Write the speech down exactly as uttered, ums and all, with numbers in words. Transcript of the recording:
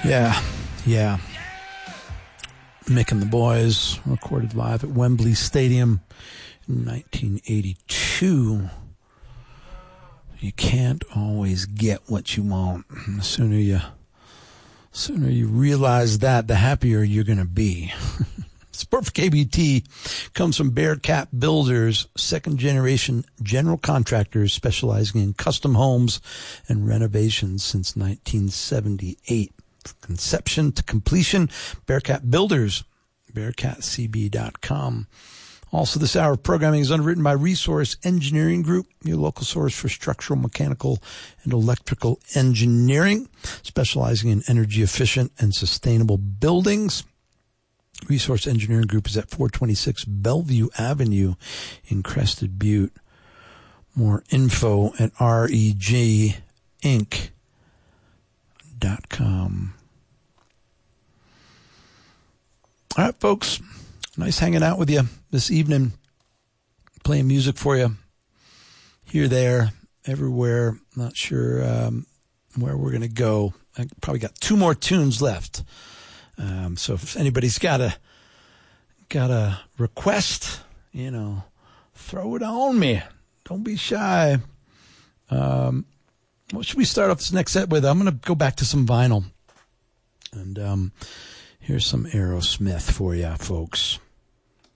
Yeah, yeah. Mick and the Boys, recorded live at Wembley Stadium in nineteen eighty-two. You can't always get what you want. The sooner you, sooner you realize that, the happier you're going to be. Support for K B T comes from Bearcat Builders, second-generation general contractors specializing in custom homes and renovations since nineteen seventy-eight. From conception to completion, Bearcat Builders, bearcat c b dot com. Also, this hour of programming is underwritten by Resource Engineering Group, your local source for structural, mechanical, and electrical engineering, specializing in energy-efficient and sustainable buildings. Resource Engineering Group is at four twenty-six Bellevue Avenue in Crested Butte. More info at reg inc dot com. All right, folks. Nice hanging out with you this evening. Playing music for you. Here, there, everywhere. Not sure um, where we're going to go. I probably got two more tunes left. Um, so if anybody's got a got a request, you know, throw it on me. Don't be shy. Um, what should we start off this next set with? I'm going to go back to some vinyl. And um, here's some Aerosmith for you, folks.